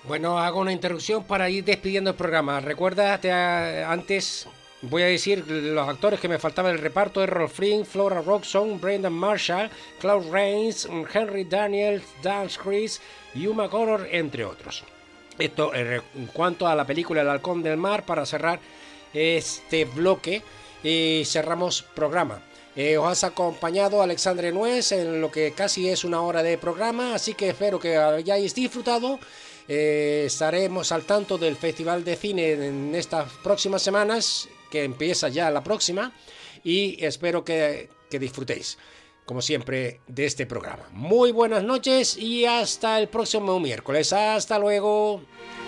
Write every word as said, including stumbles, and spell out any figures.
Bueno, hago una interrupción para ir despidiendo el programa. Recuerda, te, eh, antes voy a decir los actores que me faltaban del reparto: Errol Flynn, Flora Robson, Brendan Marshall, Claude Rains, Henry Daniels, Dan Chris y Uma Connor, entre otros. Esto en cuanto a la película El Halcón del Mar, para cerrar este bloque y cerramos programa. Eh, os has acompañado Alexandre Nuez en lo que casi es una hora de programa, así que espero que hayáis disfrutado. Eh, estaremos al tanto del Festival de Cine en estas próximas semanas, que empieza ya la próxima, y espero que, que disfrutéis, como siempre, de este programa. Muy buenas noches y hasta el próximo miércoles. Hasta luego.